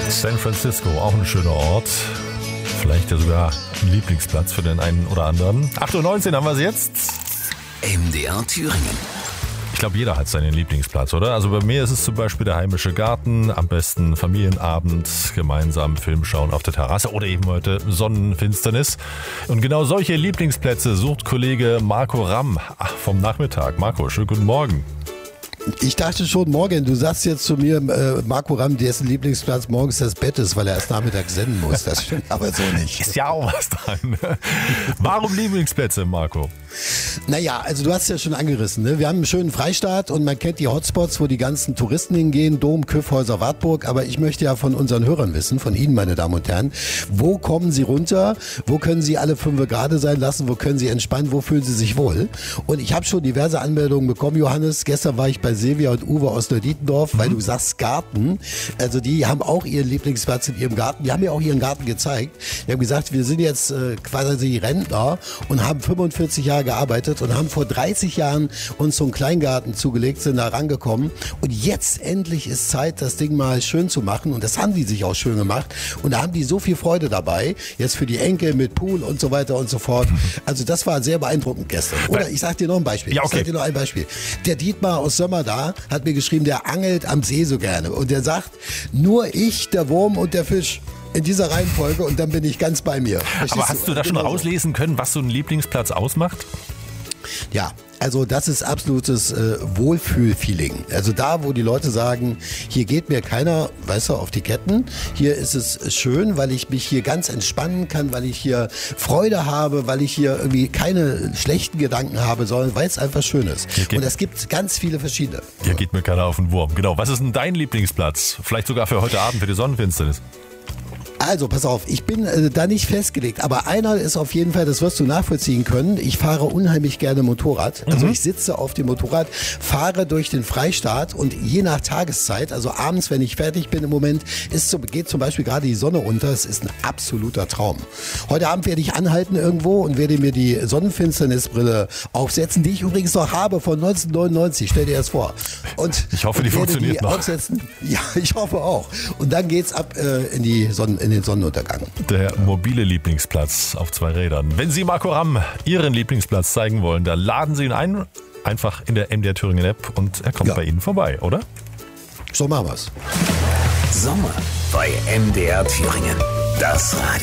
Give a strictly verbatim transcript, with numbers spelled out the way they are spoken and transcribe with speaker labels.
Speaker 1: San Francisco, auch ein schöner Ort. Vielleicht ja sogar ein Lieblingsplatz für den einen oder anderen. acht Uhr neunzehn haben wir es jetzt.
Speaker 2: M D R Thüringen.
Speaker 1: Ich glaube, jeder hat seinen Lieblingsplatz, oder? Also bei mir ist es zum Beispiel der heimische Garten. Am besten Familienabend, gemeinsam Film schauen auf der Terrasse oder eben heute Sonnenfinsternis. Und genau solche Lieblingsplätze sucht Kollege Marco Ramm vom Nachmittag. Marco, schönen guten Morgen.
Speaker 3: Ich dachte schon, morgen, du sagst jetzt zu mir, äh, Marco Ramm, dessen Lieblingsplatz morgens das Bett ist, weil er erst nachmittags senden muss. Das stimmt aber so nicht.
Speaker 1: Ist ja auch was dran. Warum Lieblingsplätze, Marco?
Speaker 3: Naja, also du hast es ja schon angerissen. Ne? Wir haben einen schönen Freistaat und man kennt die Hotspots, wo die ganzen Touristen hingehen, Dom, Kyffhäuser, Wartburg. Aber ich möchte ja von unseren Hörern wissen, von Ihnen, meine Damen und Herren, wo kommen Sie runter? Wo können Sie alle fünf gerade sein lassen? Wo können Sie entspannen? Wo fühlen Sie sich wohl? Und ich habe schon diverse Anmeldungen bekommen, Johannes. Gestern war ich bei Silvia und Uwe aus Neudietendorf, weil du sagst Garten. Also die haben auch ihren Lieblingsplatz in ihrem Garten. Die haben mir auch ihren Garten gezeigt. Die haben gesagt, wir sind jetzt äh, quasi Rentner und haben fünfundvierzig Jahre gearbeitet und haben vor dreißig Jahren uns so einen Kleingarten zugelegt, sind da rangekommen. Und jetzt endlich ist Zeit, das Ding mal schön zu machen. Und das haben die sich auch schön gemacht. Und da haben die so viel Freude dabei. Jetzt für die Enkel mit Pool und so weiter und so fort. Also das war sehr beeindruckend gestern. Oder ich sag dir noch ein Beispiel.
Speaker 1: Ja, okay.
Speaker 3: Ich sag dir noch ein Beispiel. Der Dietmar aus Sömmer da hat mir geschrieben, der angelt am See so gerne. Und der sagt, nur ich, der Wurm und der Fisch. In dieser Reihenfolge und dann bin ich ganz bei mir. Verstehst
Speaker 1: Aber hast du da schon
Speaker 3: genau
Speaker 1: rauslesen können, was so ein Lieblingsplatz ausmacht?
Speaker 3: Ja, also das ist absolutes äh, Wohlfühl-Feeling. Also da, wo die Leute sagen, hier geht mir keiner, weißt du, auf die Ketten. Hier ist es schön, weil ich mich hier ganz entspannen kann, weil ich hier Freude habe, weil ich hier irgendwie keine schlechten Gedanken habe, sondern weil es einfach schön ist. Und es gibt ganz viele verschiedene.
Speaker 1: Hier geht mir keiner auf den Wurm. Genau. Was ist denn dein Lieblingsplatz? Vielleicht sogar für heute Abend, für die Sonnenfinsternis?
Speaker 3: Also, pass auf, ich bin äh, da nicht festgelegt, aber einer ist auf jeden Fall, das wirst du nachvollziehen können, ich fahre unheimlich gerne Motorrad. Also
Speaker 1: Mhm.
Speaker 3: ich sitze auf dem Motorrad, fahre durch den Freistaat und je nach Tageszeit, also abends, wenn ich fertig bin im Moment, ist so, geht zum Beispiel gerade die Sonne unter, es ist ein absoluter Traum. Heute Abend werde ich anhalten irgendwo und werde mir die Sonnenfinsternisbrille aufsetzen, die ich übrigens noch habe von neunzehnhundertneunundneunzig, stell dir das vor. Und
Speaker 1: Ich hoffe, die
Speaker 3: und werde
Speaker 1: funktioniert
Speaker 3: die
Speaker 1: noch.
Speaker 3: Aufsetzen. Ja, ich hoffe auch. Und dann geht's ab äh, in die Sonnen, in den Sonnenuntergang.
Speaker 1: Der mobile Lieblingsplatz auf zwei Rädern. Wenn Sie Marco Ramm Ihren Lieblingsplatz zeigen wollen, dann laden Sie ihn ein, einfach in der M D R Thüringen App und er kommt
Speaker 3: Ja.
Speaker 1: bei Ihnen vorbei, oder?
Speaker 3: So machen wir's.
Speaker 2: Sommer bei M D R Thüringen. Das Radio.